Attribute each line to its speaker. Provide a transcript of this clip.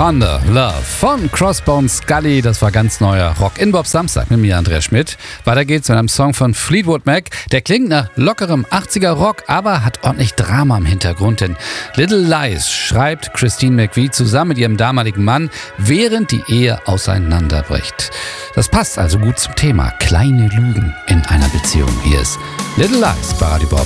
Speaker 1: Thunder Love von Crossbones Scully. Das war ganz neuer Rock in Bob Samstag mit mir, Andreas Schmidt. Weiter geht's mit einem Song von Fleetwood Mac. Der klingt nach lockerem 80er Rock, aber hat ordentlich Drama im Hintergrund. Denn Little Lies schreibt Christine McVie zusammen mit ihrem damaligen Mann, während die Ehe auseinanderbricht. Das passt also gut zum Thema kleine Lügen in einer Beziehung. Hier ist Little Lies bei Radio Bob.